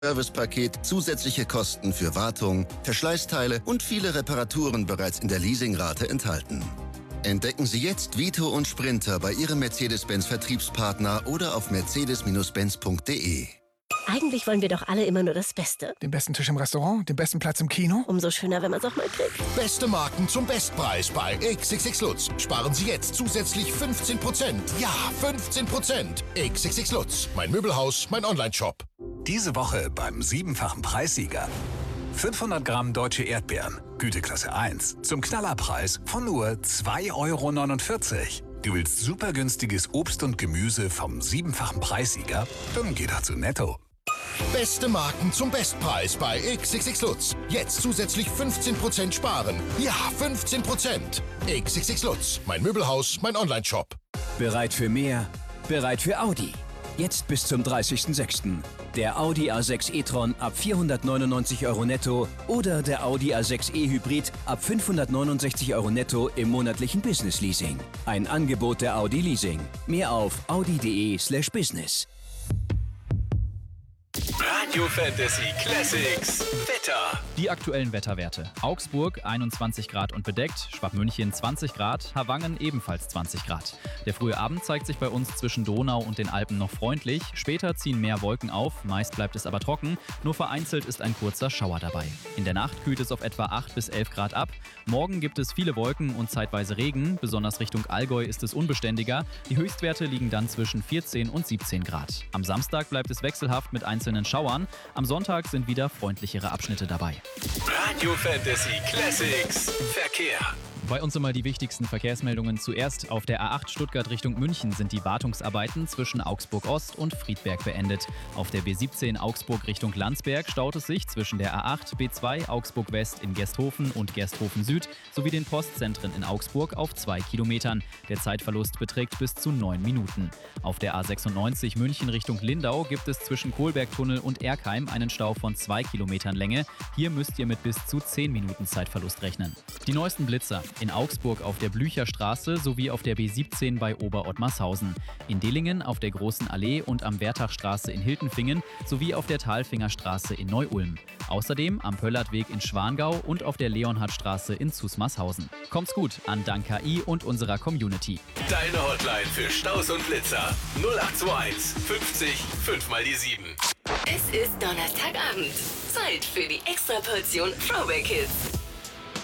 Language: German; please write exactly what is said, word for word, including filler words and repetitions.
Servicepaket zusätzliche Kosten für Wartung, Verschleißteile und viele Reparaturen bereits in der Leasingrate enthalten. Entdecken Sie jetzt Vito und Sprinter bei Ihrem Mercedes-Benz-Vertriebspartner oder auf mercedes benz punkt de. Eigentlich wollen wir doch alle immer nur das Beste. Den besten Tisch im Restaurant, den besten Platz im Kino. Umso schöner, wenn man es auch mal kriegt. Beste Marken zum Bestpreis bei X X X Lutz. Sparen Sie jetzt zusätzlich fünfzehn Prozent. Ja, fünfzehn Prozent. X X X Lutz. Mein Möbelhaus, mein Online-Shop. Diese Woche beim siebenfachen Preissieger. fünfhundert Gramm deutsche Erdbeeren, Güteklasse eins, zum Knallerpreis von nur zwei Euro neunundvierzig. Du willst super günstiges Obst und Gemüse vom siebenfachen Preissieger? Dann geh doch zu Netto. Beste Marken zum Bestpreis bei X X X Lutz. Jetzt zusätzlich fünfzehn Prozent sparen. Ja, fünfzehn Prozent. X X X Lutz. Mein Möbelhaus, mein Online-Shop. Bereit für mehr? Bereit für Audi. Jetzt bis zum dreißigsten sechsten Der Audi A sechs e-tron ab vierhundertneunundneunzig Euro netto oder der Audi A sechs e Hybrid ab fünfhundertneunundsechzig Euro netto im monatlichen Business Leasing. Ein Angebot der Audi Leasing. Mehr auf audi punkt de slash business. Radio Fantasy Classics Wetter. Die aktuellen Wetterwerte. Augsburg einundzwanzig Grad und bedeckt, Schwabmünchen zwanzig Grad, Havangen ebenfalls zwanzig Grad. Der frühe Abend zeigt sich bei uns zwischen Donau und den Alpen noch freundlich. Später ziehen mehr Wolken auf, meist bleibt es aber trocken. Nur vereinzelt ist ein kurzer Schauer dabei. In der Nacht kühlt es auf etwa acht bis elf Grad ab. Morgen gibt es viele Wolken und zeitweise Regen. Besonders Richtung Allgäu ist es unbeständiger. Die Höchstwerte liegen dann zwischen vierzehn und siebzehn Grad. Am Samstag bleibt es wechselhaft mit einzelnen Schauern. Am Sonntag sind wieder freundlichere Abschnitte dabei. Radio Fantasy Classics Verkehr. Bei uns immer die wichtigsten Verkehrsmeldungen. Zuerst auf der A acht Stuttgart Richtung München sind die Wartungsarbeiten zwischen Augsburg Ost und Friedberg beendet. Auf der B siebzehn Augsburg Richtung Landsberg staut es sich zwischen der A acht, B zwei Augsburg West in Gersthofen und Gersthofen Süd sowie den Postzentren in Augsburg auf zwei Kilometern. Der Zeitverlust beträgt bis zu neun Minuten. Auf der A sechsundneunzig München Richtung Lindau gibt es zwischen Kohlbergtunnel und Erkheim einen Stau von zwei Kilometern Länge. Hier müsst ihr mit bis zu zehn Minuten Zeitverlust rechnen. Die neuesten Blitzer in Augsburg auf der Blücherstraße sowie auf der B siebzehn bei Oberottmarshausen. In Dillingen auf der Großen Allee und am Bertachstraße in Hiltenfingen sowie auf der Talfingerstraße in Neu-Ulm. Außerdem am Pöllertweg in Schwangau und auf der Leonhardstraße in Zusmarshausen. Kommt's gut an Dank K I und unserer Community. Deine Hotline für Staus und Blitzer null acht zwei eins fünfzig fünf mal die sieben. Es ist Donnerstagabend. Zeit für die Extraportion Throwback Hits.